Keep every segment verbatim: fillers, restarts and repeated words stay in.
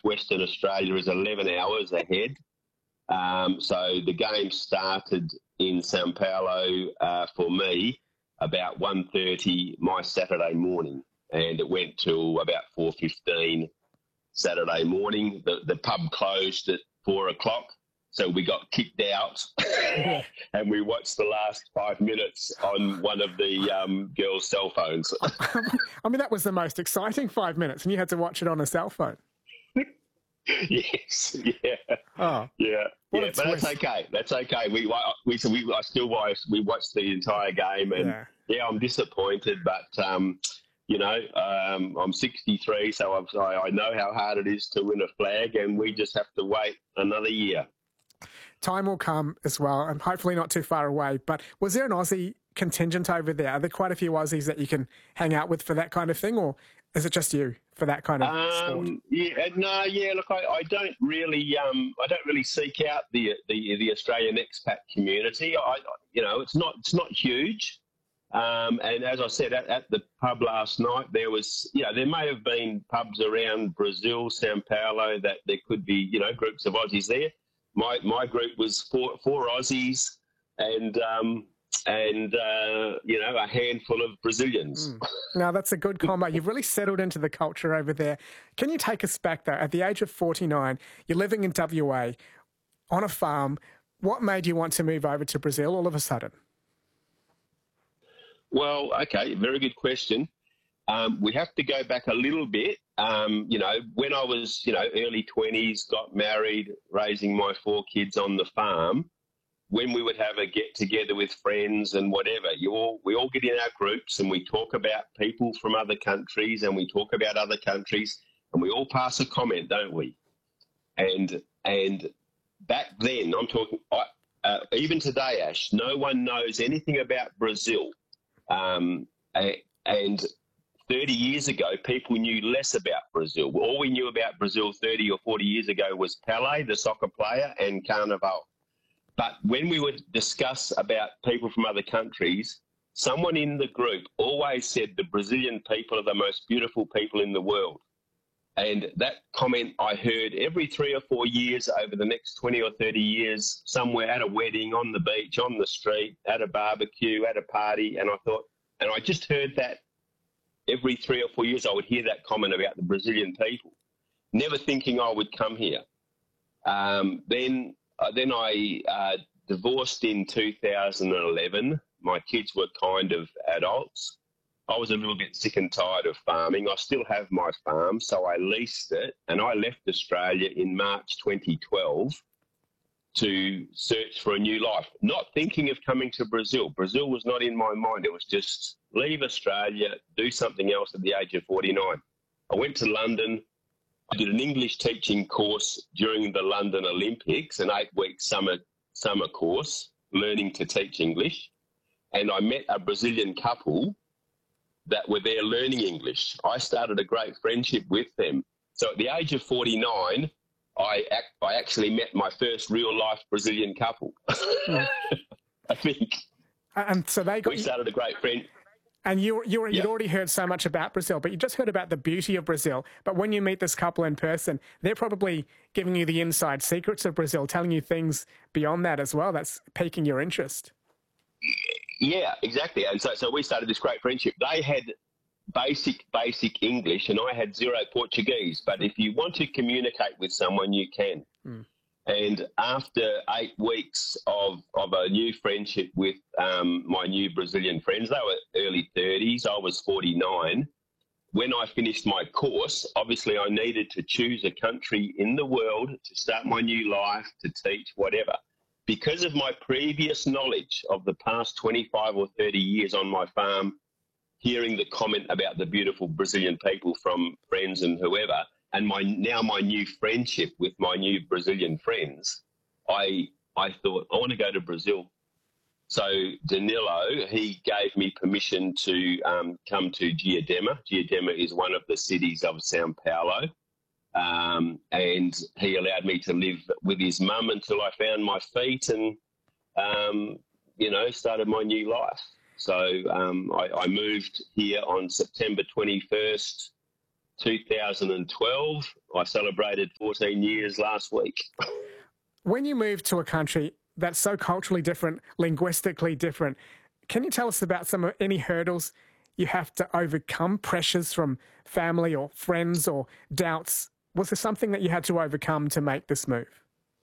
Western Australia is eleven hours ahead. Um, so the game started in Sao Paulo uh, for me about one thirty my Saturday morning, and it went till about four fifteen Saturday morning. The, the pub closed at four o'clock, so we got kicked out and we watched the last five minutes on one of the um, girls' cell phones. I mean, that was the most exciting five minutes, and you had to watch it on a cell phone. Yes, yeah, oh, yeah, what yeah. a But twist. that's okay. That's okay. We we so we I still watched. We watched the entire game, and Yeah. yeah, I'm disappointed, but um, you know, um, I'm sixty-three, so I've, I I know how hard it is to win a flag, and we just have to wait another year. Time will come as well, and hopefully not too far away. But was there an Aussie contingent over there? Are there quite a few Aussies that you can hang out with for that kind of thing, or is it just you for that kind of sport? Um, yeah, no, yeah. Look, I, I don't really, um, I don't really seek out the the, the Australian expat community. I, you know, it's not it's not huge. Um, and as I said, at, at the pub last night, there was, you know, there may have been pubs around Brazil, Sao Paulo, that there could be, you know, groups of Aussies there. My my group was four four Aussies and um, and uh, you know, a handful of Brazilians. Mm. Now that's a good combo. You've really settled into the culture over there. Can you take us back though? At the age of forty-nine, you're living in W A on a farm. What made you want to move over to Brazil all of a sudden? Well, okay, very good question. Um, we have to go back a little bit. Um, you know, when I was, you know, early twenties, got married, raising my four kids on the farm, when we would have a get-together with friends and whatever, you all we all get in our groups and we talk about people from other countries and we talk about other countries and we all pass a comment, don't we? And and back then, I'm talking, I, uh, even today, Ash, no one knows anything about Brazil. Um, and thirty years ago, people knew less about Brazil. All we knew about Brazil thirty or forty years ago was Pelé, the soccer player, and Carnival. But when we would discuss about people from other countries, someone in the group always said the Brazilian people are the most beautiful people in the world. And that comment I heard every three or four years over the next twenty or thirty years, somewhere at a wedding, on the beach, on the street, at a barbecue, at a party. And I thought, and I just heard that every three or four years I would hear that comment about the Brazilian people, never thinking I would come here. Um, then uh, then I uh, divorced in two thousand eleven. My kids were kind of adults. I was a little bit sick and tired of farming. I still have my farm, so I leased it, and I left Australia in March twenty twelve to search for a new life, not thinking of coming to Brazil. Brazil was not in my mind. It was just leave Australia, do something else at the age of forty-nine. I went to London. I did an English teaching course during the London Olympics, an eight-week summer summer course, learning to teach English, and I met a Brazilian couple that were there learning English. I started a great friendship with them. So at the age of forty-nine, I act, I actually met my first real-life Brazilian couple, Yeah. I think. And so they got We started a great friend. And you, you, you'd Yep. already heard so much about Brazil, but you just heard about the beauty of Brazil. But when you meet this couple in person, they're probably giving you the inside secrets of Brazil, telling you things beyond that as well. That's piquing your interest. Yeah, exactly. And so, so we started this great friendship. They had basic, basic English, and I had zero Portuguese. But if you want to communicate with someone, you can. Mm. And after eight weeks of, of a new friendship with um, my new Brazilian friends, they were early thirties, I was forty-nine. When I finished my course, obviously I needed to choose a country in the world to start my new life, to teach, whatever. Because of my previous knowledge of the past twenty-five or thirty years on my farm, hearing the comment about the beautiful Brazilian people from friends and whoever, and my now my new friendship with my new Brazilian friends, I I thought, I want to go to Brazil. So Danilo, he gave me permission to um, come to Diadema. Diadema is one of the cities of Sao Paulo. Um, and he allowed me to live with his mum until I found my feet and, um, you know, started my new life. So um, I, I moved here on September twenty-first, two thousand twelve. I celebrated fourteen years last week. When you move to a country that's so culturally different, linguistically different, can you tell us about some any hurdles you have to overcome, pressures from family or friends or doubts? Was there something that you had to overcome to make this move?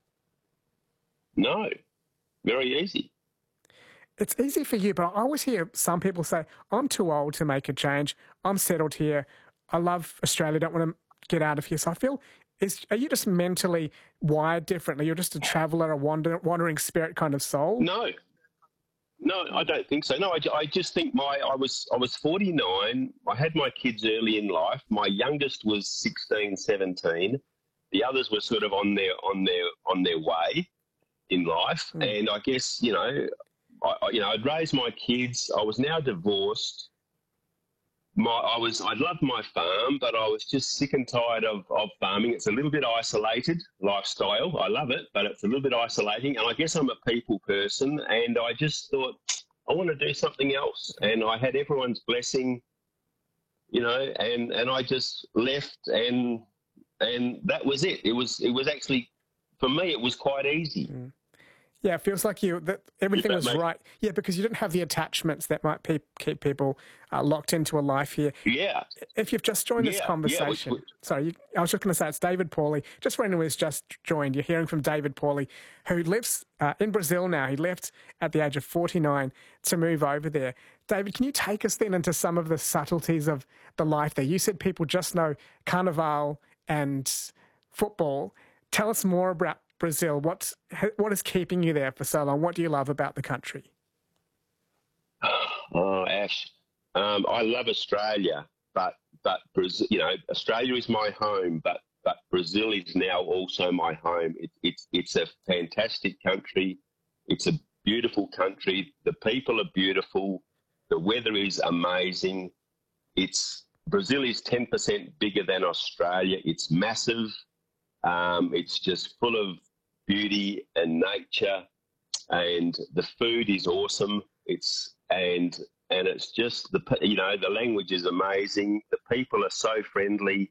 No, very easy. It's easy for you, but I always hear some people say, I'm too old to make a change. I'm settled here. I love Australia. Don't want to get out of here. So I feel, is, are you just mentally wired differently? You're just a traveller, a wander, wandering spirit kind of soul? No, no, I don't think so. No, I, I just think my, I was, I was forty-nine. I had my kids early in life. My youngest was sixteen, seventeen. The others were sort of on their, on their, on their way in life. Mm. And I guess, you know, I, you know, I'd raised my kids. I was now divorced. My, I was, I loved my farm, but I was just sick and tired of, of farming. It's a little bit isolated lifestyle. I love it, but it's a little bit isolating. And I guess I'm a people person, and I just thought I want to do something else. And I had everyone's blessing, you know, and, and I just left, and and that was it. It was it was actually, for me, it was quite easy. Mm. Yeah, it feels like you that everything was right. Yeah, because you didn't have the attachments that might pe- keep people uh, locked into a life here. Yeah. If you've just joined yeah. this conversation, yeah, which, which, sorry, you, I was just going to say it's David Pauly. Just for anyone who's just joined, you're hearing from David Pauly, who lives uh, in Brazil now. He left at the age of forty-nine to move over there. David, can you take us then into some of the subtleties of the life there? You said people just know Carnival and football. Tell us more about Brazil. What's, what is keeping you there for so long? What do you love about the country? Oh, Ash, um, I love Australia, but but Brazil, you know, Australia is my home, but but Brazil is now also my home. It, it's it's a fantastic country. It's a beautiful country. The people are beautiful. The weather is amazing. It's Brazil is ten percent bigger than Australia. It's massive. Um, it's just full of beauty and nature, and the food is awesome. It's and and it's just the you know the language is amazing. The people are so friendly.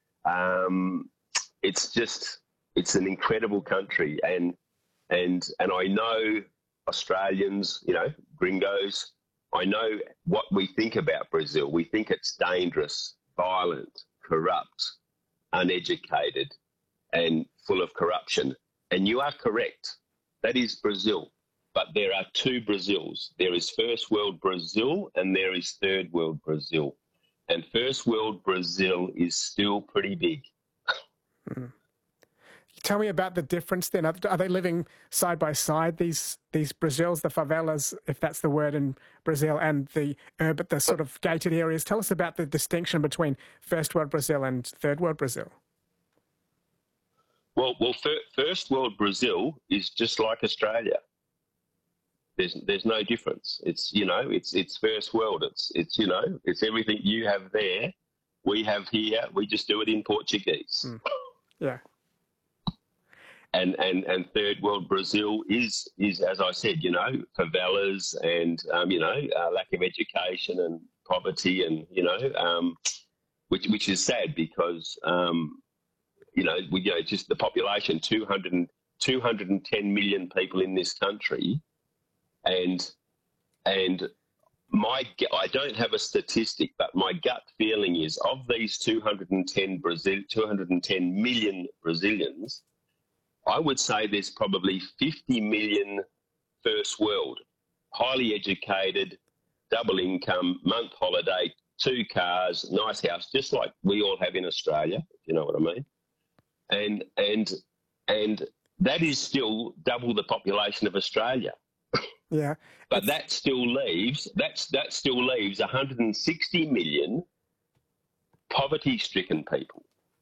Um, it's just it's an incredible country, and and and I know Australians, you know, gringos. I know what we think about Brazil. We think it's dangerous, violent, corrupt, uneducated, and full of corruption. And you are correct. That is Brazil. But there are two Brazils. There is first world Brazil and there is third world Brazil. And first world Brazil is still pretty big. Mm. Tell me about the difference then. Are, are they living side by side, these these Brazils, the favelas, if that's the word in Brazil, and the urban, the sort of gated areas? Tell us about the distinction between first world Brazil and third world Brazil. Well, well, first world Brazil is just like Australia. There's there's no difference. It's you know it's it's first world. It's it's you know it's everything you have there, we have here. We just do it in Portuguese. Mm. Yeah. And and and third world Brazil is is as I said, you know, favelas and um, you know uh, lack of education and poverty, and you know um, which which is sad because. Um, You know, we you know just the population, two hundred, two hundred ten million people in this country, and and my I don't have a statistic, but my gut feeling is of these two hundred ten Brazil, two hundred ten million Brazilians, I would say there's probably fifty million first world, highly educated, double income, month holiday, two cars, nice house, just like we all have in Australia, if you know what I mean. And and and that is still double the population of Australia. Yeah. But that still leaves that's that still leaves one hundred sixty million poverty-stricken people.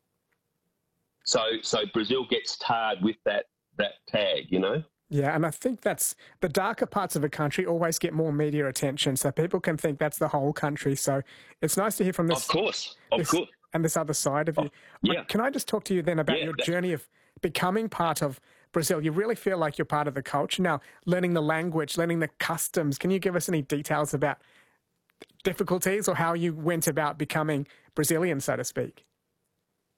So so Brazil gets tarred with that that tag, you know. Yeah, and I think that's the darker parts of a country always get more media attention, so people can think that's the whole country. So it's nice to hear from this. Of course, of this, course. And this other side of you. Oh, yeah. Can I just talk to you then about yeah, your that, journey of becoming part of Brazil? You really feel like you're part of the culture now, learning the language, learning the customs. Can you give us any details about difficulties or how you went about becoming Brazilian, so to speak?